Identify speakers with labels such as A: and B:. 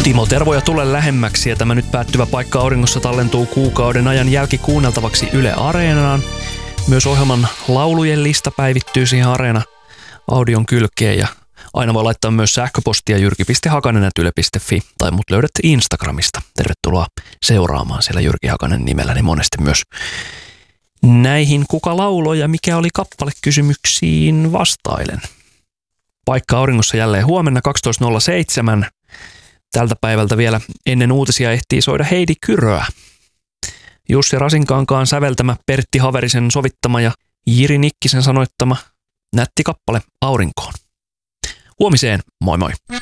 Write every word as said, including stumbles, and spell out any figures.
A: Timo Tervoja tule lähemmäksi ja tämä nyt päättyvä Paikka auringossa tallentuu kuukauden ajan jälkikuunneltavaksi Yle Areenaan. Myös ohjelman laulujen lista päivittyy siihen Areena audion kylkeen ja aina voi laittaa myös sähköpostia jyrki piste hakanen ät yle piste fi tai mut löydät Instagramista. Tervetuloa seuraamaan siellä Jyrki Hakanen nimelläni monesti myös näihin kuka lauloi ja mikä oli kappale kysymyksiin vastailen. Paikka auringossa jälleen huomenna kaksitoista nolla seitsemän. Tältä päivältä vielä ennen uutisia ehtii soida Heidi Kyröä. Jussi Rasinkankaan säveltämä, Pertti Haverisen sovittama ja Jiri Nikkisen sanoittama nätti kappale Aurinkoon. Huomiseen, moi moi!